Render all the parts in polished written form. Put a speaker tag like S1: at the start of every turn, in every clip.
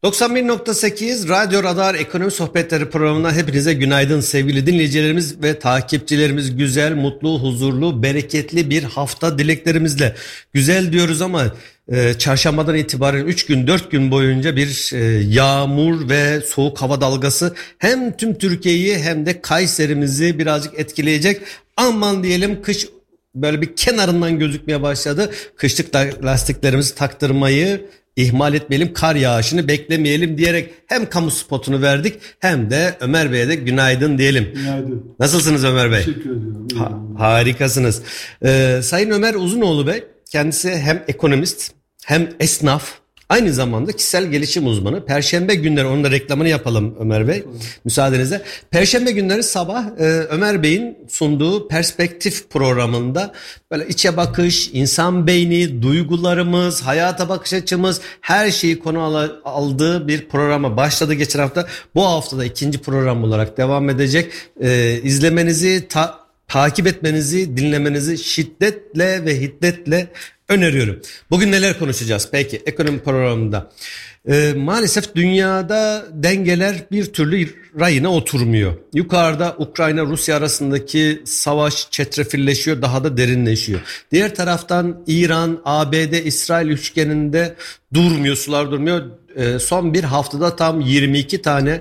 S1: 91.8 Radyo Radar Ekonomi Sohbetleri programına hepinize günaydın sevgili dinleyicilerimiz ve takipçilerimiz. Güzel, mutlu, huzurlu, bereketli bir hafta dileklerimizle. Güzel diyoruz ama çarşambadan itibaren 3 gün 4 gün boyunca bir yağmur ve soğuk hava dalgası hem tüm Türkiye'yi hem de Kayseri'mizi birazcık etkileyecek. Aman diyelim, kış böyle bir kenarından gözükmeye başladı. Kışlık lastiklerimizi taktırmayı İhmal etmeyelim, kar yağışını beklemeyelim diyerek hem kamu spotunu verdik hem de Ömer Bey'e de günaydın diyelim.
S2: Günaydın.
S1: Nasılsınız Ömer Bey?
S2: Teşekkür ediyorum.
S1: Harikasınız. Sayın Ömer Uzunoğlu Bey kendisi hem ekonomist hem esnaf, aynı zamanda kişisel gelişim uzmanı. Perşembe günleri, onun da reklamını yapalım Ömer Bey. Müsaadenizle. Perşembe günleri sabah Ömer Bey'in sunduğu Perspektif programında böyle içe bakış, insan beyni, duygularımız, hayata bakış açımız, her şeyi konu aldığı bir programa başladı geçen hafta. Bu hafta da ikinci program olarak devam edecek. İzlemenizi, takip etmenizi, dinlemenizi şiddetle ve hiddetle öneriyorum. Bugün neler konuşacağız? Peki ekonomi programında. Maalesef dünyada dengeler bir türlü rayına oturmuyor. Yukarıda Ukrayna-Rusya arasındaki savaş çetrefilleşiyor, daha da derinleşiyor. Diğer taraftan İran, ABD, İsrail üçgeninde sular durmuyor. Son bir haftada tam 22 tane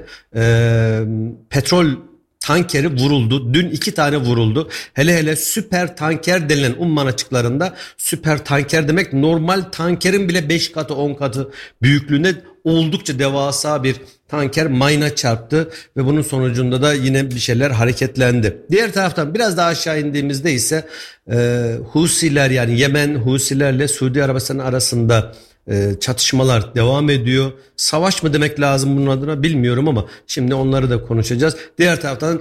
S1: petrol tankeri vuruldu. Dün 2 tane vuruldu. Hele süper tanker denilen Umman açıklarında, süper tanker demek normal tankerin bile 5 katı 10 katı büyüklüğünde oldukça devasa bir tanker mayına çarptı ve bunun sonucunda da yine bir şeyler hareketlendi. Diğer taraftan biraz daha aşağı indiğimizde ise Husiler, yani Yemen Husilerle Suudi Arabistan arasında çatışmalar devam ediyor. Savaş mı demek lazım bunun adına bilmiyorum ama şimdi onları da konuşacağız. Diğer taraftan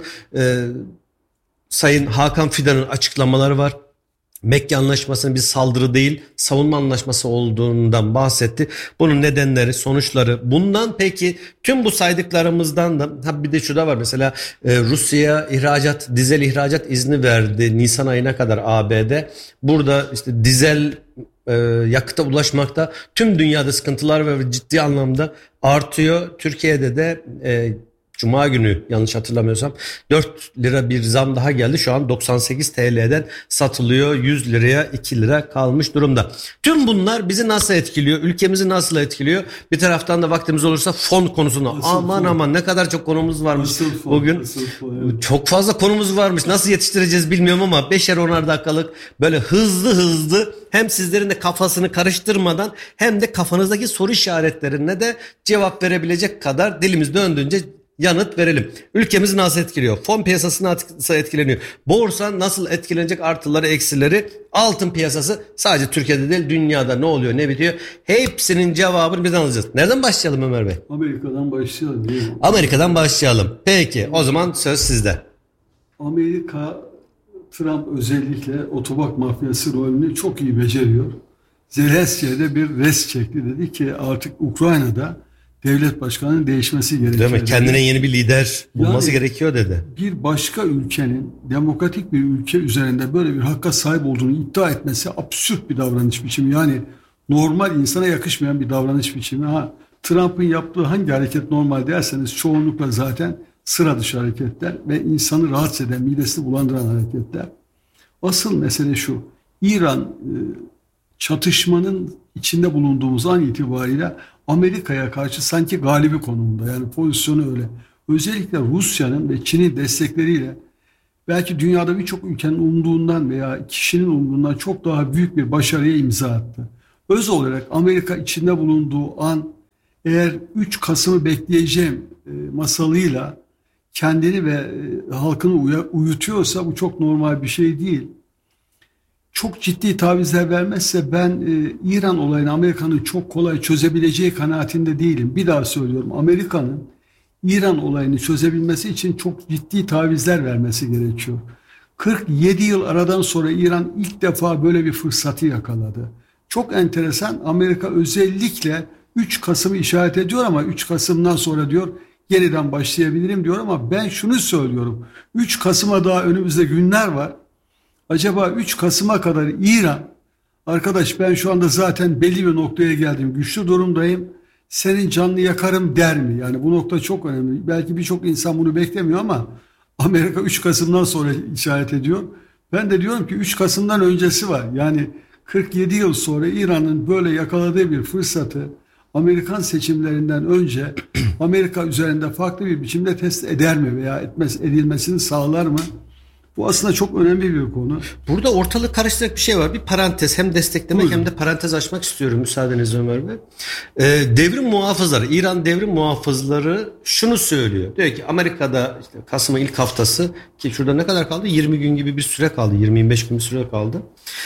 S1: Sayın Hakan Fidan'ın açıklamaları var. Mekke Anlaşması'nın bir saldırı değil, savunma anlaşması olduğundan bahsetti. Bunun nedenleri, sonuçları, bundan peki tüm bu saydıklarımızdan da bir de şu da var. Mesela Rusya dizel ihracat izni verdi Nisan ayına kadar ABD. Burada işte dizel yakıta ulaşmakta tüm dünyada sıkıntılar ve ciddi anlamda artıyor. Türkiye'de de Cuma günü yanlış hatırlamıyorsam 4 lira bir zam daha geldi. Şu an 98 TL'den satılıyor. 100 liraya 2 lira kalmış durumda. Tüm bunlar bizi nasıl etkiliyor? Ülkemizi nasıl etkiliyor? Bir taraftan da vaktimiz olursa fon konusunda. Aman ne kadar çok konumuz varmış bugün. Evet. Çok fazla konumuz varmış. Nasıl yetiştireceğiz bilmiyorum ama 5'er 10'ar dakikalık böyle hızlı hem sizlerin de kafasını karıştırmadan hem de kafanızdaki soru işaretlerine de cevap verebilecek kadar dilimiz döndüğünce yanıt verelim. Ülkemizi nasıl etkiliyor? Fon piyasası nasıl etkileniyor? Borsa nasıl etkilenecek? Artıları, eksileri, altın piyasası sadece Türkiye'de değil dünyada ne oluyor, ne bitiyor? Hepsinin cevabını bizden alacağız. Nereden başlayalım Ömer Bey?
S2: Amerika'dan başlayalım değil mi?
S1: Amerika'dan başlayalım. Peki o zaman söz sizde.
S2: Amerika, Trump özellikle otobak mafyası rolünü çok iyi beceriyor. Zelenski'ye bir res çekti. Dedi ki artık Ukrayna'da devlet başkanının değişmesi gerekiyor.
S1: Değil mi? Kendine yeni bir lider bulması gerekiyor dedi.
S2: Bir başka ülkenin demokratik bir ülke üzerinde böyle bir hakka sahip olduğunu iddia etmesi absürt bir davranış biçimi. Yani normal insana yakışmayan bir davranış biçimi. Trump'ın yaptığı hangi hareket normal derseniz çoğunlukla zaten sıra dışı hareketler ve insanı rahatsız eden, midesini bulandıran hareketler. Asıl mesele şu: İran çatışmanın içinde bulunduğumuz an itibariyle Amerika'ya karşı sanki galibi konumunda, yani pozisyonu öyle. Özellikle Rusya'nın ve Çin'in destekleriyle belki dünyada birçok ülkenin umduğundan veya kişinin umduğundan çok daha büyük bir başarıya imza attı. Öz olarak Amerika içinde bulunduğu an eğer 3 Kasım'ı bekleyeceğim masalıyla kendini ve halkını uyutuyorsa bu çok normal bir şey değil. Çok ciddi tavizler vermezse ben İran olayını Amerika'nın çok kolay çözebileceği kanaatinde değilim. Bir daha söylüyorum, Amerika'nın İran olayını çözebilmesi için çok ciddi tavizler vermesi gerekiyor. 47 yıl aradan sonra İran ilk defa böyle bir fırsatı yakaladı. Çok enteresan, Amerika özellikle 3 Kasım'ı işaret ediyor ama 3 Kasım'dan sonra diyor yeniden başlayabilirim diyor ama ben şunu söylüyorum. 3 Kasım'a daha önümüzde günler var. Acaba 3 Kasım'a kadar İran, arkadaş ben şu anda zaten belli bir noktaya geldim, güçlü durumdayım. senin canını yakarım der mi? Yani bu nokta çok önemli. Belki birçok insan bunu beklemiyor ama Amerika 3 Kasım'dan sonra işaret ediyor. Ben de diyorum ki 3 Kasım'dan öncesi var. Yani 47 yıl sonra İran'ın böyle yakaladığı bir fırsatı Amerikan seçimlerinden önce Amerika üzerinde farklı bir biçimde test eder mi veya edilmesini sağlar mı? Bu aslında çok önemli bir konu.
S1: Burada ortalık karıştıracak bir şey var. Bir parantez, hem desteklemek hem de parantez açmak istiyorum müsaadenizle Ömer Bey. Devrim muhafızları, İran devrim muhafızları şunu söylüyor. Diyor ki Amerika'da işte Kasım'ın ilk haftası, ki şurada ne kadar kaldı? 20 gün gibi bir süre kaldı. 20-25 gün bir süre kaldı.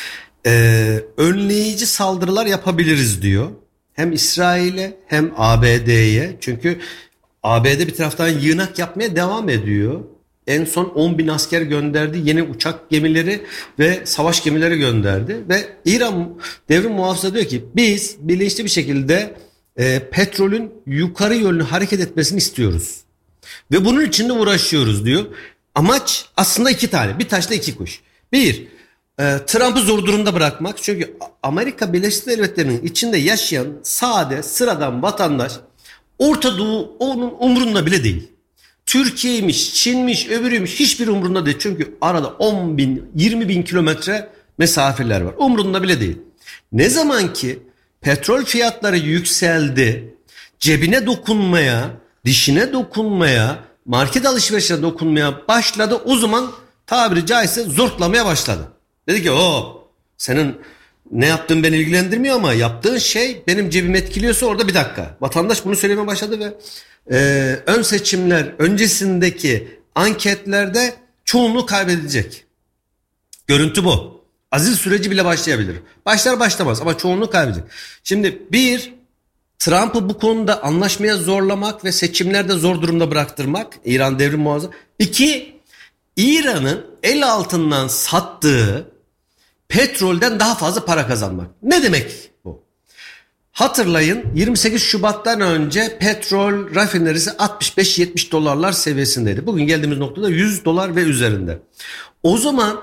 S1: Önleyici saldırılar yapabiliriz diyor. Hem İsrail'e hem ABD'ye. Çünkü ABD bir taraftan yığınak yapmaya devam ediyor. En son 10.000 asker gönderdi. Yeni uçak gemileri ve savaş gemileri gönderdi. Ve İran devrim muhafızı diyor ki biz bilinçli bir şekilde petrolün yukarı yönlü hareket etmesini istiyoruz. Ve bunun için de uğraşıyoruz diyor. Amaç aslında iki tane. Bir taşla iki kuş. Bir, Trump'ı zor durumda bırakmak. Çünkü Amerika Birleşik Devletleri'nin içinde yaşayan sade, sıradan vatandaş Orta Doğu onun umrunda bile değil. Türkiye'ymiş, Çin'miş, öbürüymüş hiçbir umrunda değil. Çünkü arada 10.000, 20.000 kilometre mesafeler var. Umrunda bile değil. Ne zaman ki petrol fiyatları yükseldi, cebine dokunmaya, dişine dokunmaya, market alışverişine dokunmaya başladı, o zaman tabiri caizse zortlamaya başladı. Dedi ki senin ne yaptığın beni ilgilendirmiyor ama yaptığın şey benim cebimi etkiliyorsa orada bir dakika. Vatandaş bunu söylemeye başladı ve ön seçimler öncesindeki anketlerde çoğunluğu kaybedecek. Görüntü bu. Aziz süreci bile başlayabilir. Başlar başlamaz ama çoğunluğu kaybedecek. Şimdi bir, Trump'ı bu konuda anlaşmaya zorlamak ve seçimlerde zor durumda bıraktırmak, İran devrim muhafızı. İki, İran'ın el altından sattığı petrolden daha fazla para kazanmak. Ne demek bu? Hatırlayın, 28 Şubat'tan önce petrol rafinerisi 65-70 dolarlar seviyesindeydi. Bugün geldiğimiz noktada 100 dolar ve üzerinde. O zaman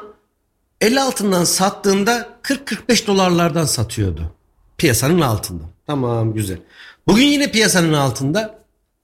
S1: el altından sattığında 40-45 dolarlardan satıyordu. Piyasanın altında. Tamam, güzel. Bugün yine piyasanın altında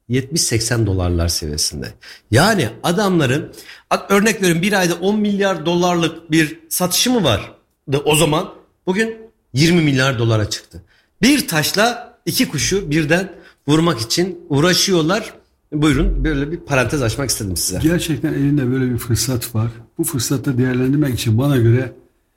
S1: 70-80 dolarlar seviyesinde. Yani adamların, örnek veriyorum, bir ayda 10 milyar dolarlık bir satışı mı var? O zaman bugün 20 milyar dolara çıktı. Bir taşla iki kuşu birden vurmak için uğraşıyorlar. Buyurun, böyle bir parantez açmak istedim size.
S2: Gerçekten elinde böyle bir fırsat var. Bu fırsatı değerlendirmek için bana göre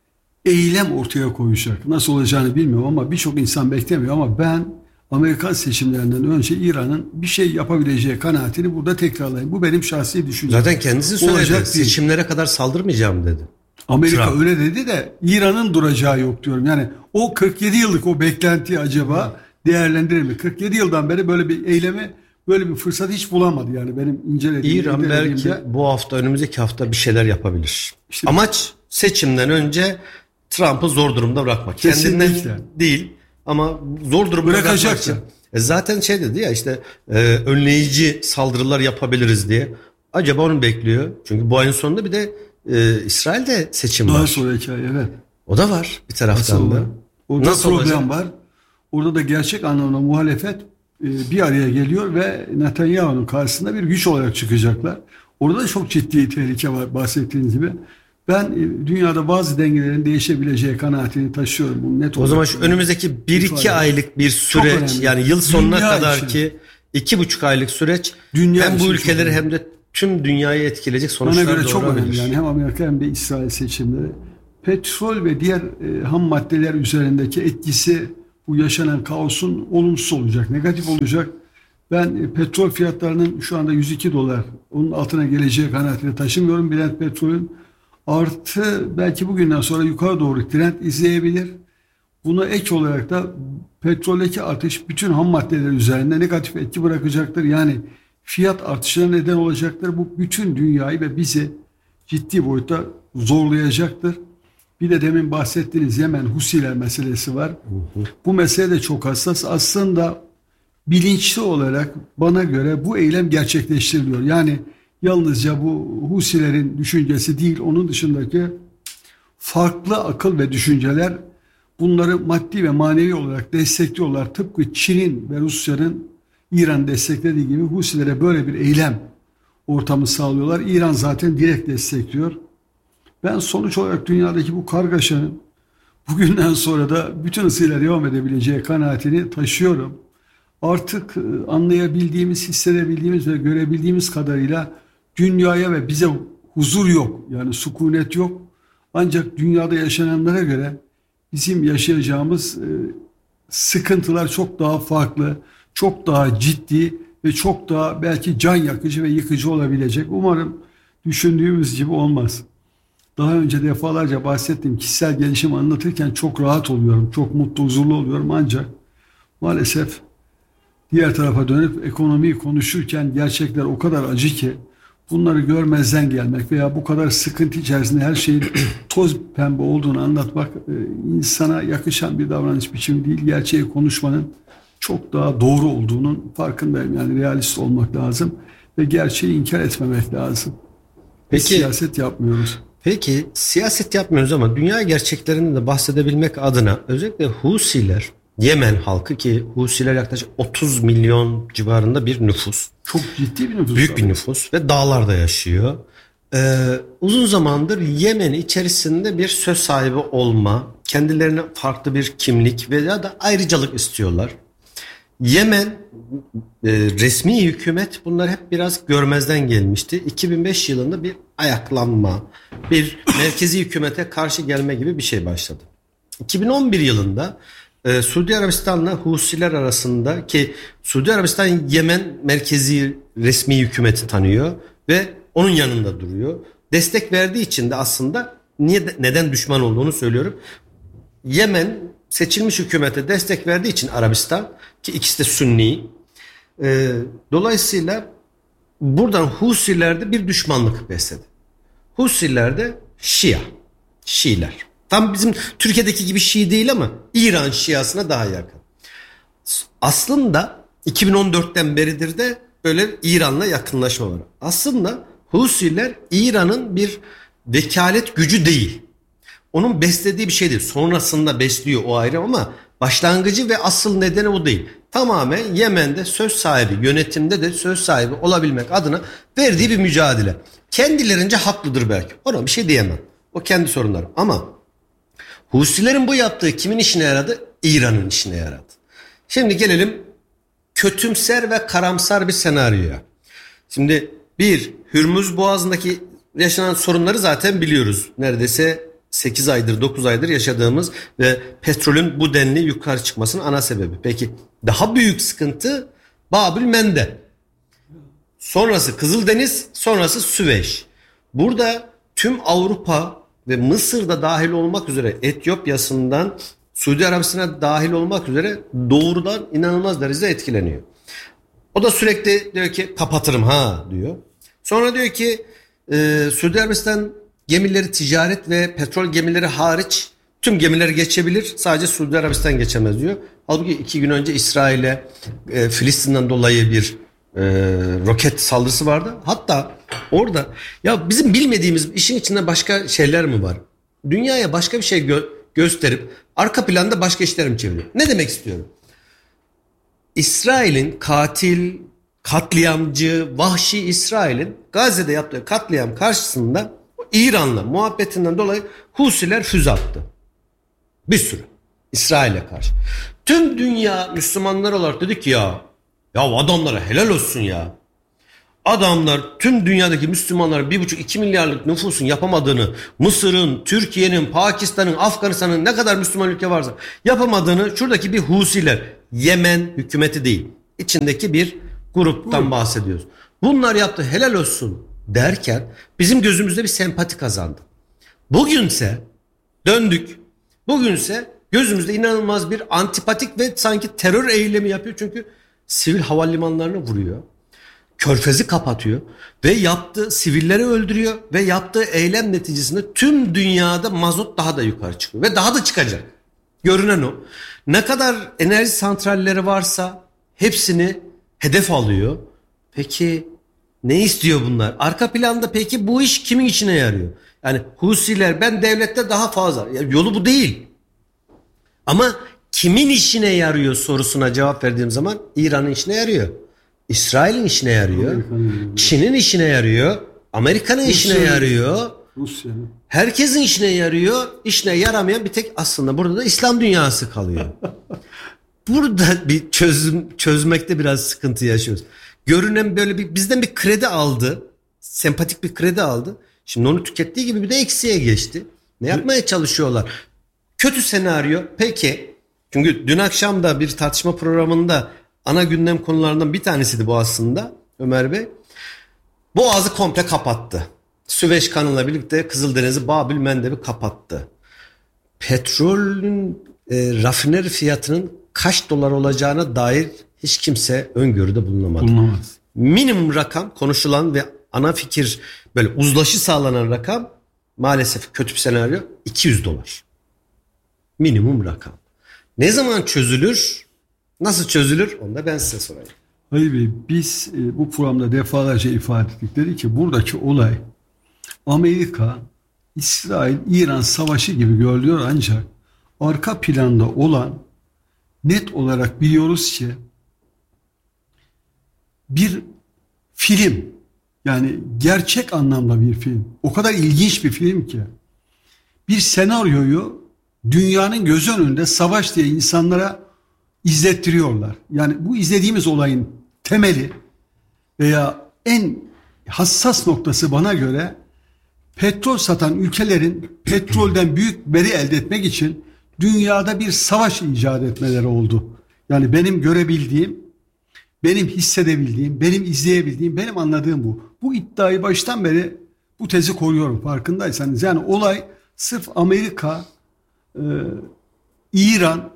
S2: eylem ortaya koyacak. Nasıl olacağını bilmiyorum ama birçok insan beklemiyor ama ben Amerikan seçimlerinden önce İran'ın bir şey yapabileceği kanaatini burada tekrarlayayım. Bu benim şahsi düşüncem.
S1: Zaten kendisi söyledi. Seçimlere kadar saldırmayacağım dedi.
S2: Amerika
S1: Trump
S2: öyle dedi de İran'ın duracağı yok diyorum. Yani o 47 yıllık o beklenti acaba değerlendirir mi? 47 yıldan beri böyle bir eylemi, böyle bir fırsat hiç bulamadı yani benim incelediğim.
S1: İran belki bu hafta, önümüzdeki hafta bir şeyler yapabilir. İşte amaç seçimden önce Trump'ı zor durumda bırakmak. Kendinden değil ama zor durumda bırakmak için. Zaten şey dedi ya, işte önleyici saldırılar yapabiliriz diye. Acaba onu bekliyor. Çünkü bu ayın sonunda bir de İsrail'de seçim var.
S2: Daha sonraki ay, evet.
S1: O da var bir taraftan da.
S2: Orada problem var. Orada da gerçek anlamda muhalefet bir araya geliyor ve Netanyahu'nun karşısında bir güç olarak çıkacaklar. Orada da çok ciddi tehlike var bahsettiğiniz gibi. Ben dünyada bazı dengelerin değişebileceği kanaatini taşıyorum. Bu net.
S1: O zaman şu önümüzdeki 1-2 aylık bir süreç, yani yıl sonuna kadar ki 2,5 aylık süreç hem bu ülkeleri hem de tüm dünyayı etkileyecek sonuçlar doğurabilir.
S2: Bana göre çok önemli. Yani hem Amerika hem de İsrail seçimleri. Petrol ve diğer ham maddeler üzerindeki etkisi bu yaşanan kaosun olumsuz olacak, negatif olacak. Ben petrol fiyatlarının şu anda 102 dolar, onun altına geleceği kanaatini taşımıyorum. Brent petrolün artı belki bugünden sonra yukarı doğru trend izleyebilir. Buna ek olarak da petroldeki artış bütün ham maddeler üzerinde negatif etki bırakacaktır. Yani fiyat artışına neden olacaktır. Bu bütün dünyayı ve bizi ciddi boyutta zorlayacaktır. Bir de demin bahsettiğiniz Yemen Husiler meselesi var. Bu mesele de çok hassas. Aslında bilinçli olarak bana göre bu eylem gerçekleştiriliyor. Yani yalnızca bu Husilerin düşüncesi değil, onun dışındaki farklı akıl ve düşünceler bunları maddi ve manevi olarak destekliyorlar. Tıpkı Çin'in ve Rusya'nın İran desteklediği gibi Husilere böyle bir eylem ortamı sağlıyorlar. İran zaten direkt destekliyor. Ben sonuç olarak dünyadaki bu kargaşanın bugünden sonra da bütün hızıyla devam edebileceği kanaatini taşıyorum. Artık anlayabildiğimiz, hissedebildiğimiz ve görebildiğimiz kadarıyla dünyaya ve bize huzur yok. Yani sükunet yok. Ancak dünyada yaşananlara göre bizim yaşayacağımız sıkıntılar çok daha farklı, çok daha ciddi ve çok daha belki can yakıcı ve yıkıcı olabilecek. Umarım düşündüğümüz gibi olmaz. Daha önce defalarca bahsettiğim kişisel gelişim anlatırken çok rahat oluyorum, çok mutlu, huzurlu oluyorum. Ancak maalesef diğer tarafa dönüp ekonomiyi konuşurken gerçekler o kadar acı ki bunları görmezden gelmek veya bu kadar sıkıntı içerisinde her şeyin toz pembe olduğunu anlatmak insana yakışan bir davranış biçimi değil. Gerçeği konuşmanın çok daha doğru olduğunun farkındayım. Yani realist olmak lazım ve gerçeği inkar etmemek lazım. Peki, siyaset yapmıyoruz.
S1: Peki siyaset yapmıyoruz ama dünya gerçeklerinden de bahsedebilmek adına özellikle Husiler, Yemen halkı ki Husiler yaklaşık 30 milyon civarında bir nüfus.
S2: Çok ciddi bir nüfus.
S1: Büyük bir nüfus ve dağlarda yaşıyor. Uzun zamandır Yemen içerisinde bir söz sahibi olma, kendilerine farklı bir kimlik veya da ayrıcalık istiyorlar. Yemen resmi hükümet bunlar hep biraz görmezden gelmişti. 2005 yılında bir ayaklanma, bir merkezi hükümete karşı gelme gibi bir şey başladı. 2011 yılında Suudi Arabistan'la Husiler arasında ki Suudi Arabistan Yemen merkezi resmi hükümeti tanıyor ve onun yanında duruyor. Destek verdiği için de aslında neden düşman olduğunu söylüyorum. Yemen seçilmiş hükümete destek verdiği için Arabistan ki ikisi de Sünni. Dolayısıyla buradan Husilerde bir düşmanlık besledi. Husilerde Şiiler. Tam bizim Türkiye'deki gibi Şii değil ama İran Şiasına daha yakın. Aslında 2014'ten beridir de böyle İran'la yakınlaşma var. Aslında Husiler İran'ın bir vekalet gücü değil. Onun beslediği bir şey değil. Sonrasında besliyor o ayrı ama başlangıcı ve asıl nedeni o değil. Tamamen Yemen'de söz sahibi, yönetimde de söz sahibi olabilmek adına verdiği bir mücadele. Kendilerince haklıdır belki. Ona bir şey diyemem. O kendi sorunları. Ama Husilerin bu yaptığı kimin işine yaradı? İran'ın işine yaradı. Şimdi gelelim kötümser ve karamsar bir senaryoya. Şimdi Hürmüz Boğazı'ndaki yaşanan sorunları zaten biliyoruz. Neredeyse 8 aydır 9 aydır yaşadığımız ve petrolün bu denli yukarı çıkmasının ana sebebi. Peki daha büyük sıkıntı Babül Mendeb. Sonrası Kızıldeniz, sonrası Süveyş. Burada tüm Avrupa ve Mısır'da dahil olmak üzere Etiyopya'sından Suudi Arabistan'a dahil olmak üzere doğrudan inanılmaz derecede etkileniyor. O da sürekli diyor ki kapatırım diyor. Sonra diyor ki Suudi Arabistan gemileri ticaret ve petrol gemileri hariç tüm gemiler geçebilir. Sadece Suudi Arabistan geçemez diyor. Halbuki 2 gün önce İsrail'e Filistin'den dolayı bir roket saldırısı vardı. Hatta orada ya bizim bilmediğimiz işin içinde başka şeyler mi var? Dünyaya başka bir şey gösterip arka planda başka işler mi çeviriyor? Ne demek istiyorum? İsrail'in katliamcı, vahşi İsrail'in Gazze'de yaptığı katliam karşısında İran'la muhabbetinden dolayı Husiler füze attı. Bir sürü. İsrail'e karşı. Tüm dünya Müslümanlar olarak dedi ki ya adamlara helal olsun ya. Adamlar tüm dünyadaki Müslümanlar 1,5-2 milyarlık nüfusun yapamadığını, Mısır'ın, Türkiye'nin, Pakistan'ın, Afganistan'ın ne kadar Müslüman ülke varsa yapamadığını şuradaki bir Husiler, Yemen hükümeti değil, içindeki bir gruptan bahsediyoruz. Bunlar yaptı helal olsun derken bizim gözümüzde bir sempati kazandı. Bugünse döndük. Bugünse gözümüzde inanılmaz bir antipatik ve sanki terör eylemi yapıyor. Çünkü sivil havalimanlarını vuruyor. Körfezi kapatıyor ve yaptığı sivilleri öldürüyor ve yaptığı eylem neticesinde tüm dünyada mazot daha da yukarı çıkıyor ve daha da çıkacak. Görünen o. Ne kadar enerji santralleri varsa hepsini hedef alıyor. Peki ne istiyor bunlar? Arka planda peki bu iş kimin işine yarıyor? Yani Husiler ben devlette daha fazla. Ya yolu bu değil. Ama kimin işine yarıyor sorusuna cevap verdiğim zaman İran'ın işine yarıyor. İsrail'in işine yarıyor. Çin'in işine yarıyor. Amerika'nın işine yarıyor.
S2: Rusya'nın.
S1: Herkesin işine yarıyor. İşine yaramayan bir tek aslında burada da İslam dünyası kalıyor. Burada bir çözmekte biraz sıkıntı yaşıyoruz. Görünen böyle bizden bir kredi aldı. Sempatik bir kredi aldı. Şimdi onu tükettiği gibi bir de eksiye geçti. Ne yapmaya çalışıyorlar? Kötü senaryo. Peki. Çünkü dün akşam da bir tartışma programında ana gündem konularından bir tanesiydi bu aslında Ömer Bey. Boğaz'ı komple kapattı. Süveyş kanalıyla birlikte Kızıldeniz'i Babil Mendeb'i kapattı. Petrolün rafineri fiyatının kaç dolar olacağına dair hiç kimse öngörüde bulunamadı.
S2: Bulunamaz.
S1: Minimum rakam konuşulan ve ana fikir böyle uzlaşı sağlanan rakam maalesef kötü bir senaryo 200 dolar. Minimum rakam. Ne zaman çözülür? Nasıl çözülür? Onu da ben size sorayım.
S2: Hayır Bey, biz bu programda defalarca ifade ettik. Dedi ki buradaki olay Amerika, İsrail, İran savaşı gibi görülüyor ancak arka planda olan net olarak biliyoruz ki bir film, yani gerçek anlamda bir film. O kadar ilginç bir film ki bir senaryoyu dünyanın göz önünde savaş diye insanlara izlettiriyorlar. Yani bu izlediğimiz olayın temeli veya en hassas noktası bana göre petrol satan ülkelerin petrolden büyük veri elde etmek için dünyada bir savaş icat etmeleri oldu. Yani benim görebildiğim, benim hissedebildiğim, benim izleyebildiğim, benim anladığım bu. Bu iddiayı baştan beri bu tezi koruyorum farkındaysanız. Yani olay sırf Amerika, İran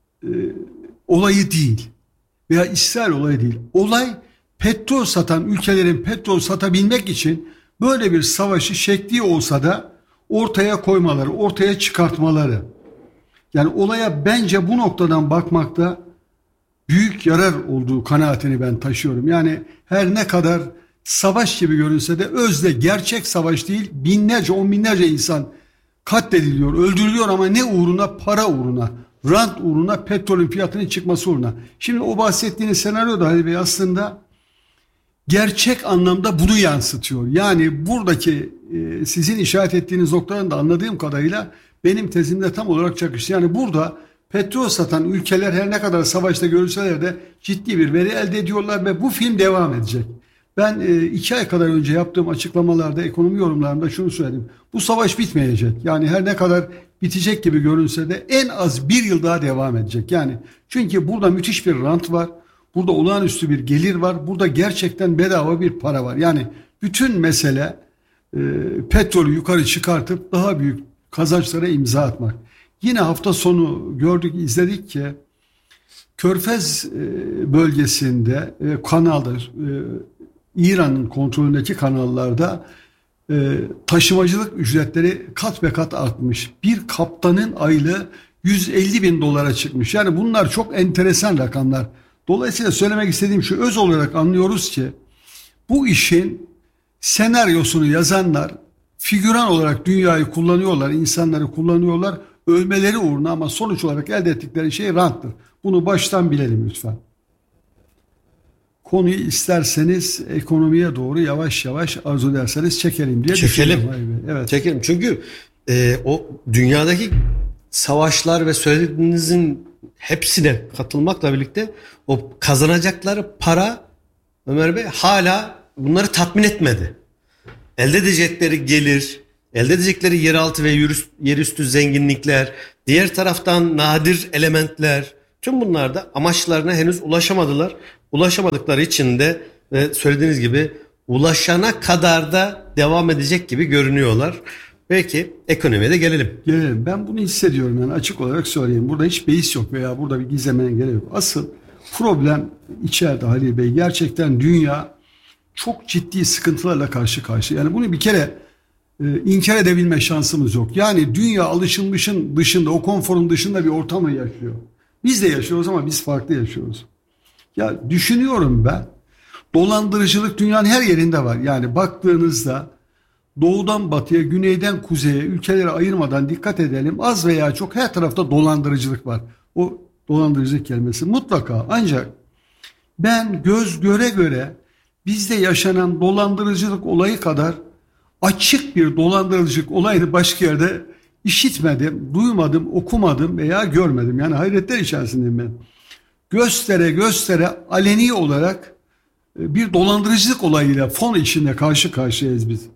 S2: olayı değil veya İsrail olayı değil. Olay petrol satan ülkelerin petrol satabilmek için böyle bir savaşı şekli olsa da ortaya koymaları, ortaya çıkartmaları. Yani olaya bence bu noktadan bakmakta büyük yarar olduğu kanaatini ben taşıyorum. Yani her ne kadar savaş gibi görünse de özde gerçek savaş değil, binlerce, on binlerce insan katlediliyor, öldürülüyor ama ne uğruna? Para uğruna, rant uğruna, petrolün fiyatının çıkması uğruna. Şimdi o bahsettiğiniz senaryo da Halil Bey aslında gerçek anlamda bunu yansıtıyor. Yani buradaki sizin işaret ettiğiniz noktadan da anladığım kadarıyla benim tezimde tam olarak çakıştı. Yani burada petrol satan ülkeler her ne kadar savaşta görülseler de ciddi bir veri elde ediyorlar ve bu film devam edecek. Ben 2 ay kadar önce yaptığım açıklamalarda, ekonomi yorumlarında şunu söyledim. Bu savaş bitmeyecek. Yani her ne kadar bitecek gibi görünse de en az 1 yıl daha devam edecek. Yani çünkü burada müthiş bir rant var. Burada olağanüstü bir gelir var. Burada gerçekten bedava bir para var. Yani bütün mesele petrolü yukarı çıkartıp daha büyük kazançlara imza atmak. Yine hafta sonu gördük, izledik ki Körfez bölgesinde kanalda İran'ın kontrolündeki kanallarda taşımacılık ücretleri kat be kat artmış. Bir kaptanın aylığı 150 bin dolara çıkmış. Yani bunlar çok enteresan rakamlar. Dolayısıyla söylemek istediğim şu, öz olarak anlıyoruz ki bu işin senaryosunu yazanlar figüran olarak dünyayı kullanıyorlar, insanları kullanıyorlar ölmeleri uğruna ama sonuç olarak elde ettikleri şey ranttır. Bunu baştan bilelim lütfen. Konuyu isterseniz ekonomiye doğru yavaş yavaş arzu ederseniz çekelim diye
S1: düşünüyorum.
S2: Evet.
S1: Çekelim çünkü o dünyadaki savaşlar ve söylediğinizin hepsine katılmakla birlikte o kazanacakları para Ömer Bey hala bunları tatmin etmedi. Elde edecekleri gelir, elde edecekleri yeraltı ve yerüstü zenginlikler, diğer taraftan nadir elementler, tüm bunlar da amaçlarına henüz ulaşamadılar. Ulaşamadıkları için de söylediğiniz gibi ulaşana kadar da devam edecek gibi görünüyorlar. Peki ekonomiye de gelelim.
S2: Gelelim. Ben bunu hissediyorum, yani açık olarak söyleyeyim. Burada hiç beis yok veya burada bir gizlemeye gerek yok. Asıl problem içeride Halil Bey. Gerçekten dünya çok ciddi sıkıntılarla karşı karşıya. Yani bunu bir kere inkar edebilme şansımız yok. Yani dünya alışılmışın dışında, o konforun dışında bir ortamla yaşıyor. Biz de yaşıyoruz ama biz farklı yaşıyoruz. Ya düşünüyorum ben, dolandırıcılık dünyanın her yerinde var. Yani baktığınızda doğudan batıya, güneyden kuzeye, ülkeleri ayırmadan dikkat edelim. Az veya çok her tarafta dolandırıcılık var. O dolandırıcılık kelimesi mutlaka. Ancak ben göz göre göre bizde yaşanan dolandırıcılık olayı kadar açık bir dolandırıcılık olayını başka yerde işitmedim, duymadım, okumadım veya görmedim. Yani hayretler içerisindeyim ben. Göstere göstere aleni olarak bir dolandırıcılık olayıyla fon içinde karşı karşıyayız biz.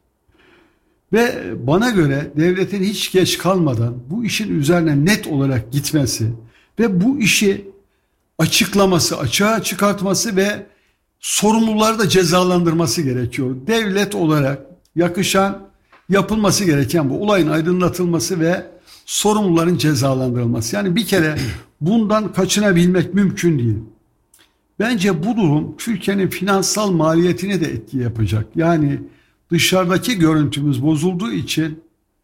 S2: Ve bana göre devletin hiç geç kalmadan bu işin üzerine net olarak gitmesi ve bu işi açıklaması, açığa çıkartması ve sorumluları da cezalandırması gerekiyor. Devlet olarak yakışan, yapılması gereken bu olayın aydınlatılması ve sorumluların cezalandırılması. Yani bir kere bundan kaçınabilmek mümkün değil. Bence bu durum Türkiye'nin finansal maliyetine de etki yapacak. Yani dışarıdaki görüntümüz bozulduğu için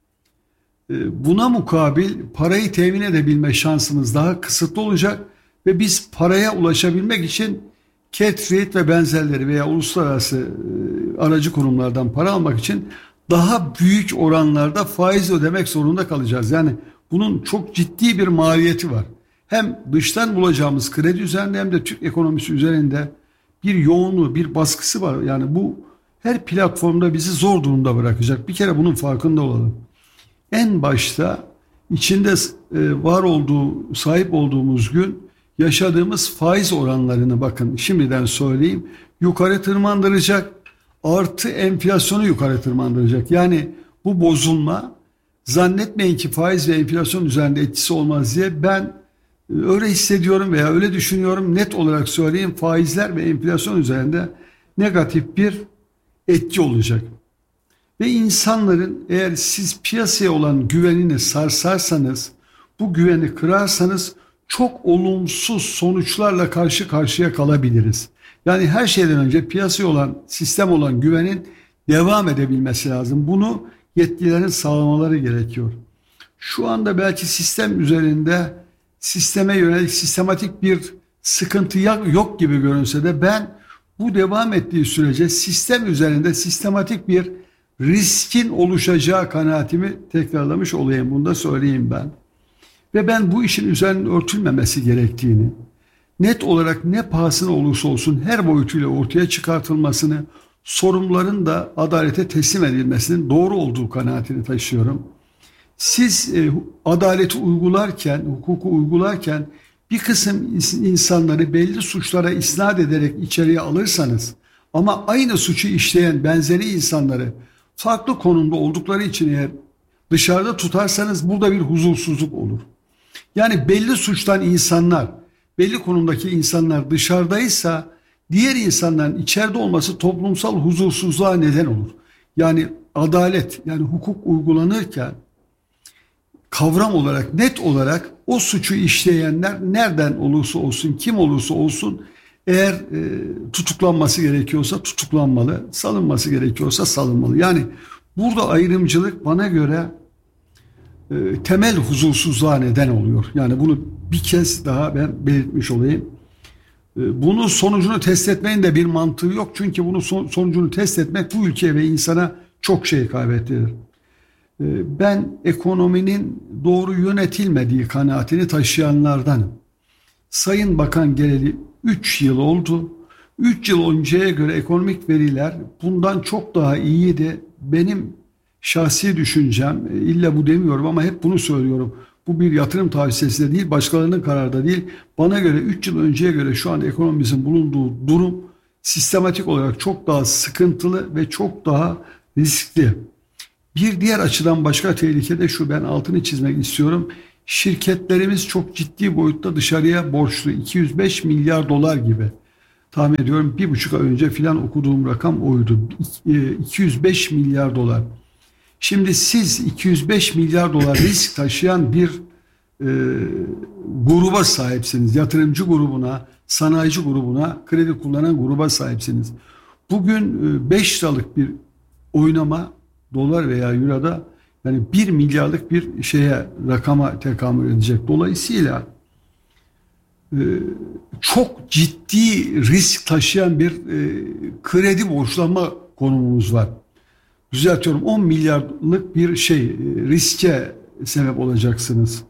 S2: buna mukabil parayı temin edebilme şansımız daha kısıtlı olacak ve biz paraya ulaşabilmek için Catreed ve benzerleri veya uluslararası aracı kurumlardan para almak için daha büyük oranlarda faiz ödemek zorunda kalacağız. Yani bunun çok ciddi bir maliyeti var. Hem dıştan bulacağımız kredi üzerinde hem de Türk ekonomisi üzerinde bir yoğunluğu, bir baskısı var. Yani bu her platformda bizi zor durumda bırakacak. Bir kere bunun farkında olalım. En başta içinde var olduğu, sahip olduğumuz gün yaşadığımız faiz oranlarını bakın şimdiden söyleyeyim yukarı tırmandıracak, artı enflasyonu yukarı tırmandıracak. Yani bu bozulma zannetmeyin ki faiz ve enflasyon üzerinde etkisi olmaz diye ben öyle hissediyorum veya öyle düşünüyorum. Net olarak söyleyeyim, faizler ve enflasyon üzerinde negatif bir etki olacak. Ve insanların eğer siz piyasaya olan güvenini sarsarsanız, bu güveni kırarsanız çok olumsuz sonuçlarla karşı karşıya kalabiliriz. Yani her şeyden önce piyasaya olan, sistem olan güvenin devam edebilmesi lazım. Bunu yetkililerin sağlamaları gerekiyor. Şu anda belki sistem üzerinde sisteme yönelik sistematik bir sıkıntı yok gibi görünse de ben bu devam ettiği sürece sistem üzerinde sistematik bir riskin oluşacağı kanaatimi tekrarlamış olayım. Bunu da söyleyeyim ben. Ve ben bu işin üzerinin örtülmemesi gerektiğini, net olarak ne pahasına olursa olsun her boyutuyla ortaya çıkartılmasını, sorumluların da adalete teslim edilmesinin doğru olduğu kanaatini taşıyorum. Siz adaleti uygularken, hukuku uygularken bir kısım insanları belli suçlara isnat ederek içeriye alırsanız ama aynı suçu işleyen benzeri insanları farklı konumda oldukları için eğer dışarıda tutarsanız burada bir huzursuzluk olur. Yani belli suçtan insanlar, belli konumdaki insanlar dışarıdaysa diğer insanların içeride olması toplumsal huzursuzluğa neden olur. Yani adalet, yani hukuk uygulanırken kavram olarak, net olarak o suçu işleyenler nereden olursa olsun, kim olursa olsun eğer tutuklanması gerekiyorsa tutuklanmalı, salınması gerekiyorsa salınmalı. Yani burada ayrımcılık bana göre temel huzursuzluğa neden oluyor. Yani bunu bir kez daha ben belirtmiş olayım. Bunun sonucunu test etmenin de bir mantığı yok. Çünkü bunun sonucunu test etmek bu ülkeye ve insana çok şey kaybettirir. Ben ekonominin doğru yönetilmediği kanaatini taşıyanlardanım. Sayın Bakan geleli 3 yıl oldu. 3 yıl önceye göre ekonomik veriler bundan çok daha iyiydi. Benim şahsi düşüncem, illa bu demiyorum ama hep bunu söylüyorum. Bu bir yatırım tavsiyesi de değil, başkalarının kararı da değil. Bana göre 3 yıl önceye göre şu anda ekonomimizin bulunduğu durum sistematik olarak çok daha sıkıntılı ve çok daha riskli. Bir diğer açıdan başka tehlike de şu, ben altını çizmek istiyorum. Şirketlerimiz çok ciddi boyutta dışarıya borçlu, 205 milyar dolar gibi. Tahmin ediyorum 1,5 ay önce filan okuduğum rakam oydu. 205 milyar dolar. Şimdi siz 205 milyar dolar risk taşıyan bir gruba sahipsiniz. Yatırımcı grubuna, sanayici grubuna, kredi kullanan gruba sahipsiniz. Bugün 5 liralık bir oynama dolar veya euroda yani 1 milyarlık bir rakama tekamül edecek. Dolayısıyla çok ciddi risk taşıyan bir kredi borçlanma konumumuz var. düzeltiyorum 10 milyarlık bir riske sebep olacaksınız.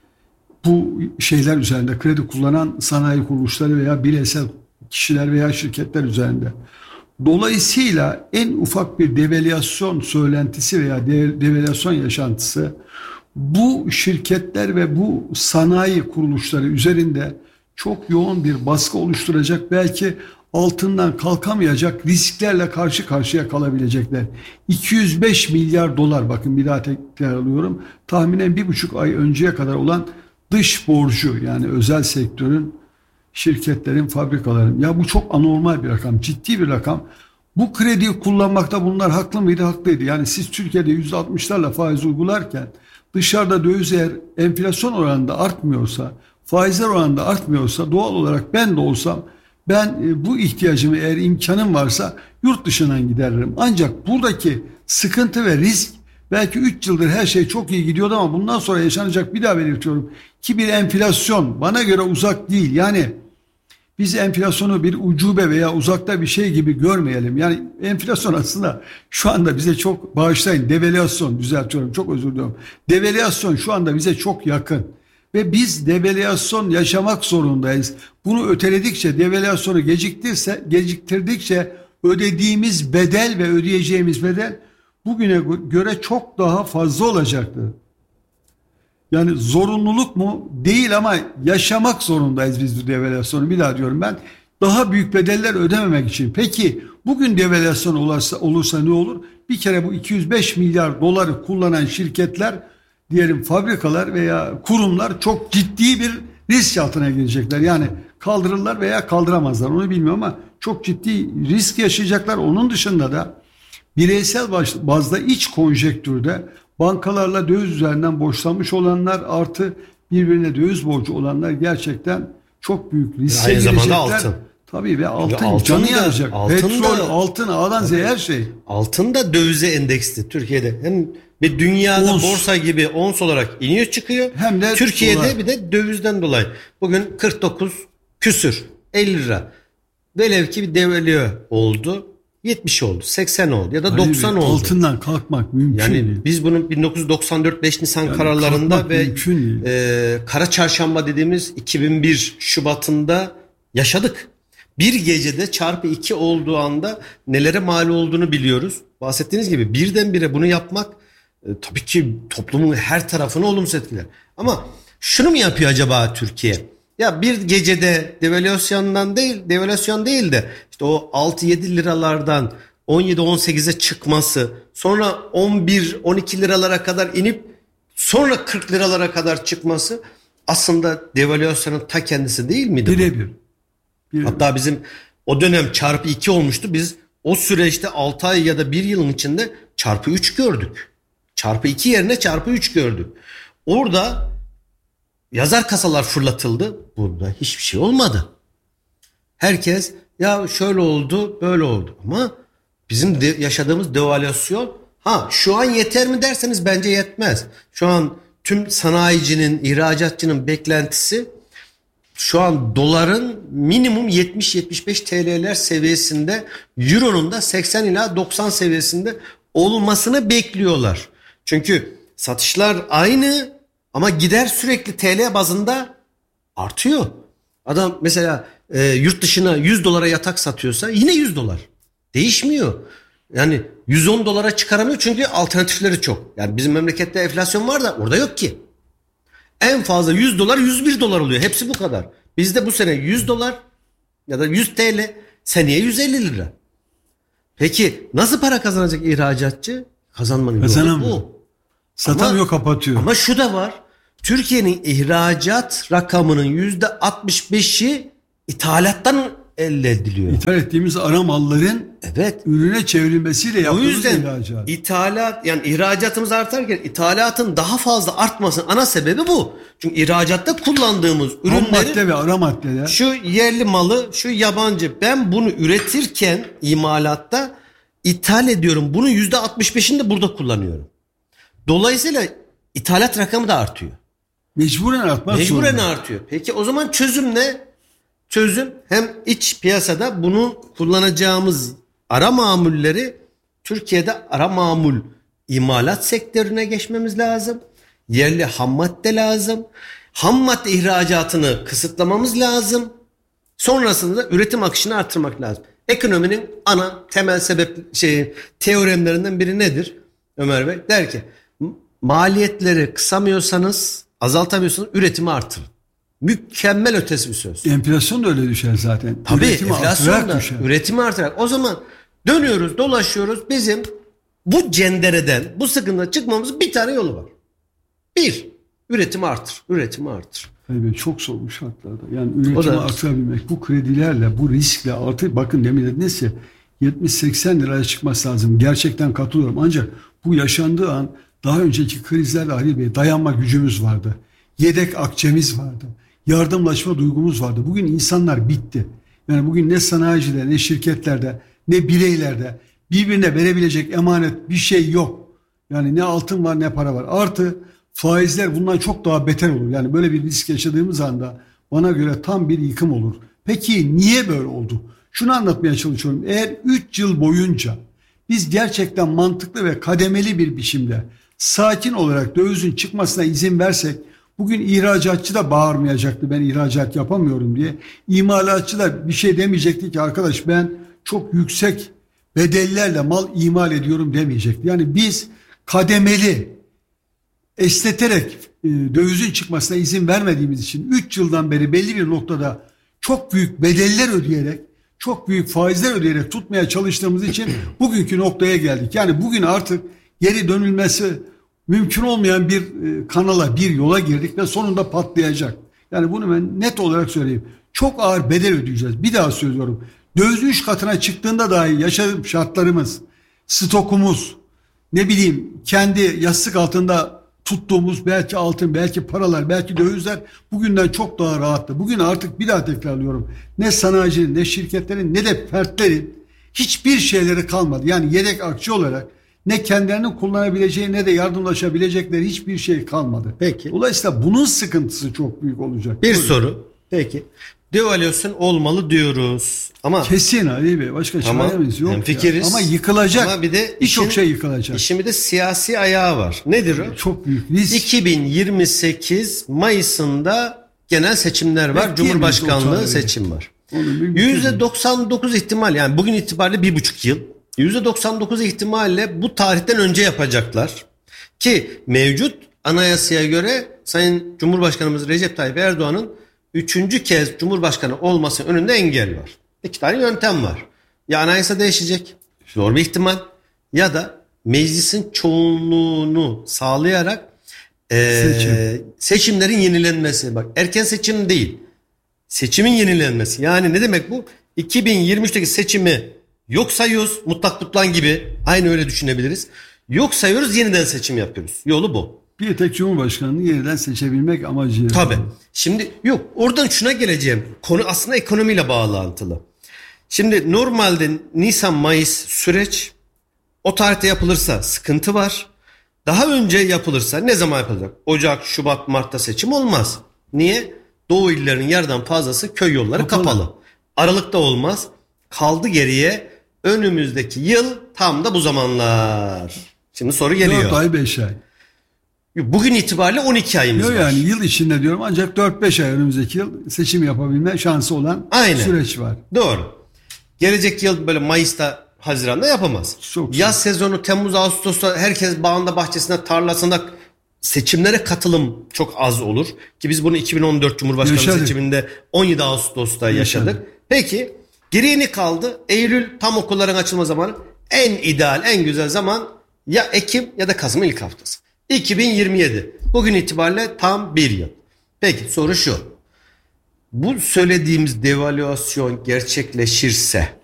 S2: Bu şeyler üzerinde, kredi kullanan sanayi kuruluşları veya bireysel kişiler veya şirketler üzerinde. Dolayısıyla en ufak bir devalüasyon söylentisi veya devalüasyon yaşantısı bu şirketler ve bu sanayi kuruluşları üzerinde çok yoğun bir baskı oluşturacak, belki altından kalkamayacak risklerle karşı karşıya kalabilecekler. 205 milyar dolar, bakın bir daha tekrar alıyorum, tahminen 1,5 ay önceye kadar olan dış borcu, yani özel sektörün, şirketlerin, fabrikaların. Ya bu çok anormal bir rakam, ciddi bir rakam. Bu krediyi kullanmakta bunlar haklı mıydı? Haklıydı. Yani siz Türkiye'de %60'larla faiz uygularken dışarıda döviz eğer enflasyon oranında artmıyorsa, faizler oranında artmıyorsa, doğal olarak ben de olsam bu ihtiyacımı, eğer imkanım varsa yurt dışından gideririm. Ancak buradaki sıkıntı ve risk, belki 3 yıldır her şey çok iyi gidiyordu ama bundan sonra yaşanacak, bir daha belirtiyorum ki bir enflasyon bana göre uzak değil. Yani biz enflasyonu bir ucube veya uzakta bir şey gibi görmeyelim. Yani enflasyon aslında şu anda bize çok, bağışlayın, devalüasyon, düzeltiyorum, çok özür diliyorum. Devalüasyon şu anda bize çok yakın. Ve biz devalüasyon yaşamak zorundayız. Bunu öteledikçe, devalüasyonu geciktirdikçe ödediğimiz bedel ve ödeyeceğimiz bedel bugüne göre çok daha fazla olacaktır. Yani zorunluluk mu? Değil, ama yaşamak zorundayız biz bu devalüasyonu. Bir daha diyorum ben. Daha büyük bedeller ödememek için. Peki bugün devalüasyon olursa ne olur? Bir kere bu 205 milyar doları kullanan şirketler, diyelim fabrikalar veya kurumlar çok ciddi bir risk altına girecekler. Yani kaldırırlar veya kaldıramazlar, onu bilmiyorum, ama çok ciddi risk yaşayacaklar. Onun dışında da bireysel bazda iç konjektürde bankalarla döviz üzerinden borçlanmış olanlar artı birbirine döviz borcu olanlar gerçekten çok büyük riske girecekler. Aynı zamanda altın. Tabii, ve altın canı yanacak. Petrol, altın, A'dan Z'ye her şey.
S1: Altın da dövize endeksli Türkiye'de. Hem bir dünyada borsa gibi ons olarak iniyor çıkıyor. Hem de Türkiye'de dolar. Bir de dövizden dolayı. Bugün 49 küsür 50 lira. Velev ki bir devalüe oldu. 70 oldu, 80 oldu ya da 90 oldu.
S2: Altından kalkmak mümkün değil. Yani
S1: biz bunu 1994 5 Nisan kararlarında ve Kara Çarşamba dediğimiz 2001 Şubat'ında yaşadık. Bir gecede çarpı 2 olduğu anda nelere mal olduğunu biliyoruz. Bahsettiğiniz gibi birdenbire bunu yapmak tabii ki toplumun her tarafını olumsuz etkiler. Ama şunu mu yapıyor acaba Türkiye? Ya bir gecede devalüasyon değil de işte o 6-7 liralardan 17-18'e çıkması, sonra 11-12 liralara kadar inip sonra 40 liralara kadar çıkması aslında devalüasyonun ta kendisi değil miydi?
S2: Birebir.
S1: Hatta bizim o dönem çarpı 2 olmuştu. Biz o süreçte 6 ay ya da 1 yılın içinde çarpı 3 gördük. Çarpı 2 yerine çarpı 3 gördük. Orada yazar kasalar fırlatıldı. Burada hiçbir şey olmadı. Herkes ya şöyle oldu, böyle oldu. Ama bizim yaşadığımız devalüasyon, şu an yeter mi derseniz bence yetmez. Şu an tüm sanayicinin, ihracatçının beklentisi şu an doların minimum 70-75 TL'ler seviyesinde, euronun da 80 ila 90 seviyesinde olmasını bekliyorlar. Çünkü satışlar aynı ama gider sürekli TL bazında artıyor. Adam mesela yurt dışına 100 dolara yatak satıyorsa yine 100 dolar. Değişmiyor. Yani 110 dolara çıkaramıyor çünkü alternatifleri çok. Yani bizim memlekette enflasyon var da orada yok ki. En fazla 100 dolar 101 dolar oluyor. Hepsi bu kadar. Bizde bu sene 100 dolar ya da 100 TL, seneye 150 lira. Peki nasıl para kazanacak ihracatçı? Kazanmanın yolu bu.
S2: Satamıyor, kapatıyor.
S1: Ama şu da var. Türkiye'nin ihracat rakamının %65'i ithalattan elde ediliyor.
S2: İthal ettiğimiz ara malların ürüne çevrilmesiyle yaptığımız ihracat.
S1: O yüzden ithalat, yani ihracatımız artarken ithalatın daha fazla artmasının ana sebebi bu. Çünkü ihracatta kullandığımız ürünleri,
S2: madde ve ara maddeler,
S1: şu yerli malı, şu yabancı, ben bunu üretirken imalatta ithal ediyorum. Bunun %65'ini de burada kullanıyorum. Dolayısıyla ithalat rakamı da artıyor.
S2: Mecburen
S1: artıyor. Peki o zaman çözüm ne? Çözüm hem iç piyasada bunu kullanacağımız ara mamulleri Türkiye'de ara mamul imalat sektörüne geçmemiz lazım. Yerli ham madde lazım. Ham madde ihracatını kısıtlamamız lazım. Sonrasında üretim akışını artırmak lazım. Ekonominin ana temel teoremlerinden biri nedir Ömer Bey? Der ki maliyetleri kısamıyorsanız, azaltamıyorsanız üretimi artırın. Mükemmel ötesi bir söz.
S2: Enflasyon da öyle düşer zaten.
S1: Tabii
S2: Üretimi
S1: enflasyon da
S2: düşer.
S1: üretimi artarak. O zaman dönüyoruz, dolaşıyoruz. Bizim bu cendereden, bu sıkıntıdan çıkmamızın bir tane yolu var. Bir, üretimi artır. Üretimi artır.
S2: Tabii çok zor bu şartlarda. Yani üretimi artırabilmek, bu kredilerle, bu riskle artır. Bakın demin dediniz ya 70-80 liraya çıkması lazım. Gerçekten katılıyorum. Ancak bu yaşandığı an daha önceki krizlerle Ali Bey dayanma gücümüz vardı. Yedek akçemiz vardı. Yardımlaşma duygumuz vardı. Bugün insanlar bitti. Yani bugün ne sanayicide, ne şirketlerde, ne bireylerde birbirine verebilecek emanet bir şey yok. Yani ne altın var ne para var. Artı faizler bundan çok daha beter olur. Yani böyle bir risk yaşadığımız anda bana göre tam bir yıkım olur. Peki niye böyle oldu? Şunu anlatmaya çalışıyorum. Eğer 3 yıl boyunca biz gerçekten mantıklı ve kademeli bir biçimde sakin olarak dövizin çıkmasına izin versek bugün ihracatçı da bağırmayacaktı ben ihracat yapamıyorum diye. İmalatçı da bir şey demeyecekti ki arkadaş ben çok yüksek bedellerle mal imal ediyorum demeyecekti. Yani biz kademeli esneterek dövizin çıkmasına izin vermediğimiz için 3 yıldan beri belli bir noktada çok büyük bedeller ödeyerek, çok büyük faizler ödeyerek tutmaya çalıştığımız için bugünkü noktaya geldik. Yani bugün artık geri dönülmesi mümkün olmayan bir kanala, bir yola girdik ve sonunda patlayacak. Yani bunu ben net olarak söyleyeyim. Çok ağır bedel ödeyeceğiz. Bir daha söylüyorum. Döviz 3 katına çıktığında dahi yaşadığım şartlarımız, stokumuz, ne bileyim kendi yastık altında tuttuğumuz belki altın, belki paralar, belki dövizler bugünden çok daha rahattı. Bugün artık bir daha tekrarlıyorum. Ne sanayicinin, ne şirketlerin, ne de fertlerin hiçbir şeyleri kalmadı. Yani yedek akçe olarak ne kendilerini kullanabileceği ne de yardımlaşabilecekleri hiçbir şey kalmadı.
S1: Peki.
S2: Dolayısıyla bunun sıkıntısı çok büyük olacak.
S1: Bir soru. Peki. Devalüasyon olmalı diyoruz. Ama
S2: kesin Ali Bey. Başka çaremiz yok.
S1: Hemfikiriz.
S2: Ama yıkılacak.
S1: Ama bir de
S2: birçok şey yıkılacak.
S1: İşin bir de siyasi ayağı var. Nedir o?
S2: Çok büyük risk.
S1: 2028 Mayıs'ında genel seçimler var. Cumhurbaşkanlığı seçim var. %99 ihtimal yani bugün itibariyle 1,5 yıl. %99 ihtimalle bu tarihten önce yapacaklar. Ki mevcut anayasaya göre Sayın Cumhurbaşkanımız Recep Tayyip Erdoğan'ın 3. kez Cumhurbaşkanı olması önünde engel var. 2 tane yöntem var. Ya anayasa değişecek. Zor bir ihtimal. Ya da meclisin çoğunluğunu sağlayarak seçimlerin yenilenmesi. Bak erken seçim değil. Seçimin yenilenmesi. Yani ne demek bu? 2023'teki seçimi yok sayıyoruz. Mutlak kutlan gibi. Aynı öyle düşünebiliriz. Yok sayıyoruz, yeniden seçim yapıyoruz. Yolu bu.
S2: Bir tek Cumhurbaşkanı'nı yeniden seçebilmek amacı.
S1: Tabii. Şimdi yok oradan şuna geleceğim. Konu aslında ekonomiyle bağlantılı. Şimdi normalde Nisan-Mayıs süreç o tarihte yapılırsa sıkıntı var. Daha önce yapılırsa ne zaman yapılacak? Ocak, Şubat, Mart'ta seçim olmaz. Niye? Doğu illerinin yarıdan fazlası köy yolları kapalı. Aralıkta olmaz. Kaldı geriye önümüzdeki yıl tam da bu zamanlar. Şimdi soru geliyor.
S2: 4 ay 5 ay.
S1: Bugün itibariyle 12 ayımız var.
S2: Yani yıl içinde diyorum ancak 4-5 ay önümüzdeki yıl seçim yapabilme şansı olan süreç var.
S1: Doğru. Gelecek yıl böyle Mayıs'ta, Haziran'da yapamaz. Yaz sezonu Temmuz, Ağustos'ta herkes bağında, bahçesinde, tarlasında seçimlere katılım çok az olur. Ki biz bunu 2014 Cumhurbaşkanlığı seçiminde 17 Ağustos'ta yaşadık. Peki geriye ne kaldı? Eylül tam okulların açılma zamanı. En ideal, en güzel zaman ya Ekim ya da Kasım'ın ilk haftası. 2027. Bugün itibariyle tam bir yıl. Peki soru şu. Bu söylediğimiz devalüasyon gerçekleşirse